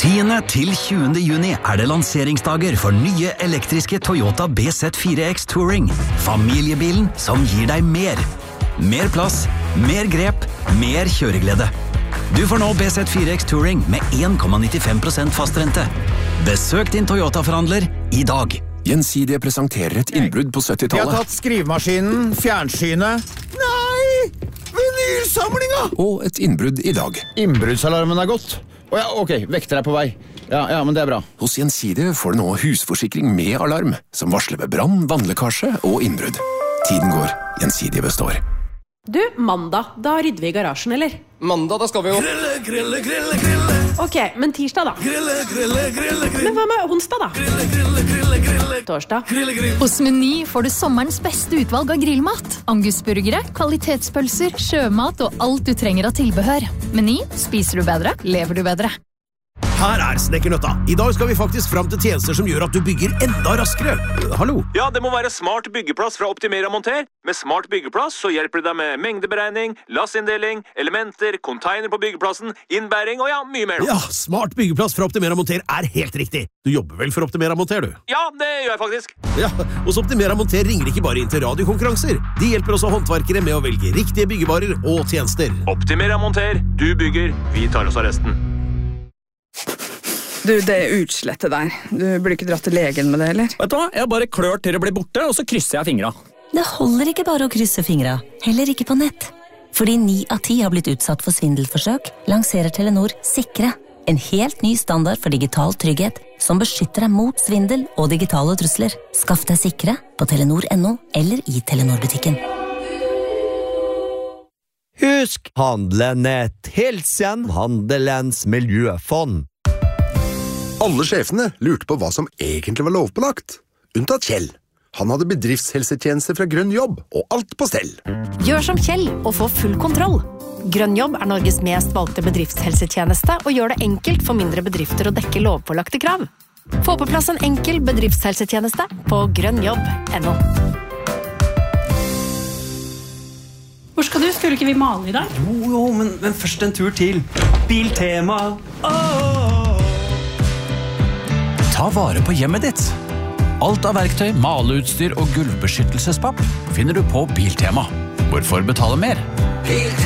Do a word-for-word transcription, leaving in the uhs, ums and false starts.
tiende til tjuende juni er det lanseringsdager for nye elektriske Toyota B Z fire X Touring. Familiebilen som gir deg mer. Mer plass, mer grep, mer kjøreglede. Du får nå B Z fire X Touring med en komma nittifem prosent fastrente. Besøk din Toyota-forhandler i dag. Gjensidige presenterer et innbrudd på syttitallet. Vi har tatt skrivemaskinen, fjernsynet. Nei! Vinylsamlinga! Og et innbrudd i dag. Innbruddsalarmen er gått. Å ja, ok, vekter er på vei. Ja, ja, men det er bra. Hos Gjensidige får du nå husforsikring med alarm, som varsler ved brann, vannlekkasje og innbrudd. Tiden går, Gjensidige består. Du, mandag, da rydder vi i garasjen, eller? Mandag, da skal vi jo Grille, grille, grille, grille. Ok, men tirsdag da? Grille, grille, grille, grille. Men hva med onsdag da? Grille, grille, grille, grille. Torsdag? Grille, grille. Hos Meny får du sommerens beste utvalg av grillmat. Angusburgere, kvalitetspølser, sjømat og alt du trenger av tilbehør. Meny, spiser du bedre, lever du bedre. Her er Snekkernøtta. I dag skal vi faktisk fram til tjenester som gjør at du bygger enda raskere. Hallo? Ja, det må være Smart byggeplass fra Optimera Monter. Med Smart byggeplass så hjelper det deg med mengdeberegning, lassinndeling, elementer, container på byggeplassen, innbæring og ja, mye mer. Ja, Smart byggeplass fra Optimera Monter er helt riktig. Du jobber vel for Optimera Monter, du? Ja, det gjør jeg faktisk. Ja, hos Optimera Monter ringer ikke bare inn til radiokonkurranser. De hjelper også håndverkere med å velge riktige byggevarer og tjenester. Optimera Monter. Du bygger, vi tar oss av resten. Du, det er utslettet der. Du burde ikke dratt til legen med det, eller? Vet du hva? Jeg bare klør til det blir borte, og så krysser jeg fingra. Det holder ikke bare å krysse fingra, heller ikke på nett. Fordi ni av ti har blitt utsatt for svindelforsøk, lanserer Telenor Sikre. En helt ny standard for digital trygghet, som beskytter deg mot svindel og digitale trusler. Skaff deg Sikre på telenor punktum no eller i Telenor-butikken. Husk, handelen nett. Hilsen Handelens miljøfond. Alle sjefene lurte på hva som egentlig var lovpålagt. Unntatt Kjell. Han hadde bedriftshelsetjenester fra Grønn Jobb, og alt på stell. Gjør som Kjell og få full kontroll. Grønn Jobb er Norges mest valgte bedriftshelsetjeneste og gjør det enkelt for mindre bedrifter å dekke lovpålagte krav. Få på plass en enkel bedriftshelsetjeneste på grønnjobb punktum no. Hvor skal du? Skulle ikke vi male i dag? Jo, jo, men, men først en tur til Biltema. Åh! Ta vare på hjemmet ditt. Alt av verktøy, maleutstyr og gulvbeskyttelsespapp finner du på Biltema. Hvorfor betale mer?